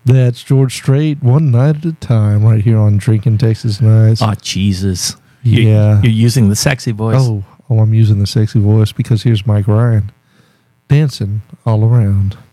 That's George Strait, One Night at a Time, right here on Drinking Texas Nights. Oh, Jesus. Yeah. You're using the sexy voice. Oh, I'm using the sexy voice because here's Mike Ryan dancing all around.